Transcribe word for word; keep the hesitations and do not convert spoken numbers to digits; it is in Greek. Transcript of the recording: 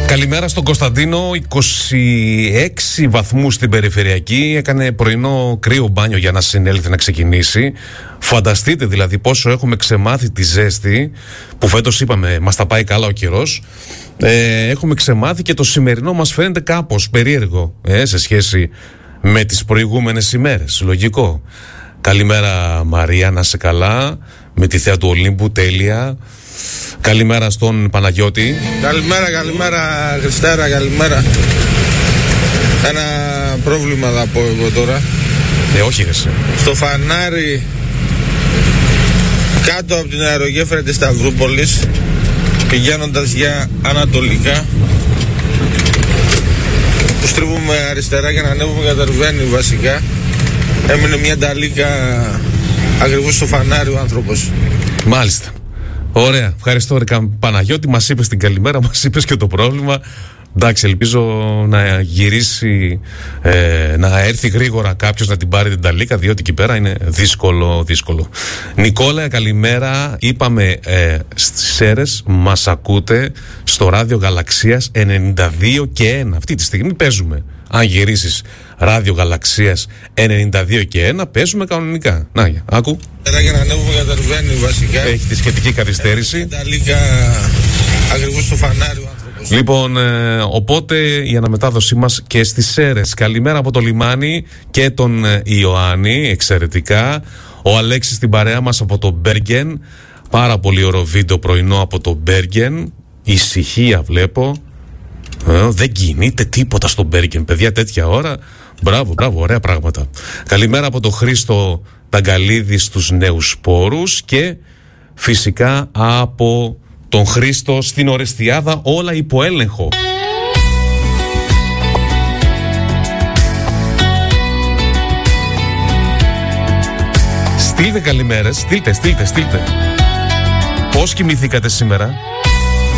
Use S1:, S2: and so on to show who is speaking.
S1: Καλημέρα στον Κωνσταντίνο. είκοσι έξι βαθμούς στην περιφερειακή. Έκανε πρωινό κρύο μπάνιο για να συνέλθει να ξεκινήσει. Φανταστείτε δηλαδή πόσο έχουμε ξεμάθει τη ζέστη, που φέτος είπαμε μας τα πάει καλά ο καιρός. ε, Έχουμε ξεμάθει και το σημερινό μας φαίνεται κάπως περίεργο ε, σε σχέση με τις προηγούμενες ημέρες. Λογικό. Καλημέρα Μαρία, να είσαι καλά. Με τη θέα του Ολύμπου, τέλεια. Καλημέρα στον Παναγιώτη.
S2: Καλημέρα, καλημέρα Χριστέρα, καλημέρα. Ένα πρόβλημα θα πω εγώ τώρα.
S1: Ε, όχι εσύ.
S2: Στο φανάρι κάτω από την αερογέφυρα της Σταυρούπολης, πηγαίνοντας για ανατολικά, που στρίβουμε αριστερά για να ανέβουμε καταρβαίνει βασικά, έμεινε μια νταλίκα ακριβώς στο φανάρι ο άνθρωπος.
S1: Μάλιστα. Ωραία, ευχαριστώ ρε Παναγιώτη, μας είπες την καλημέρα, μας είπες και το πρόβλημα. Εντάξει, ελπίζω να γυρίσει, ε, να έρθει γρήγορα κάποιος να την πάρει την ταλίκα, διότι εκεί πέρα είναι δύσκολο, δύσκολο. Νικόλα, καλημέρα. Είπαμε ε, στις Σέρρες, μας ακούτε στο ράδιο Γαλαξίας ενενήντα δύο και ένα. Αυτή τη στιγμή παίζουμε. Αν γυρίσεις ράδιο Γαλαξίας ενενήντα δύο και ένα, παίζουμε κανονικά. Να, για, άκου.
S2: Για να ανέβουμε καταρβαίνει βασικά.
S1: Έχει τη σχετική καθυστέρηση.
S2: Ταλίκα ακριβώς στο φανάρι.
S1: Λοιπόν, ε, οπότε η αναμετάδοσή μας και στις Σέρρες. Καλημέρα από το λιμάνι και τον ε, Ιωάννη, εξαιρετικά. Ο Αλέξης στην παρέα μας από το Μπέργεν. Πάρα πολύ ωραίο βίντεο πρωινό από το Μπέργεν. Ησυχία βλέπω. Ε, δεν κινείται τίποτα στο Μπέργεν, παιδιά, τέτοια ώρα. Μπράβο, μπράβο, ωραία πράγματα. Καλημέρα από τον Χρήστο Ταγκαλίδη στους Νέους Σπόρους και φυσικά από τον Χρήστο στην Ορεστιάδα, όλα υπό έλεγχο. Στείλτε καλημέρες, στείλτε, στείλτε, στείλτε. Πώς κοιμηθήκατε σήμερα?